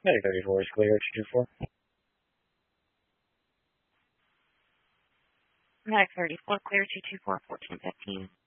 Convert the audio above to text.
Medic 34 is clear, 224. Medic 34, clear 224, 1415.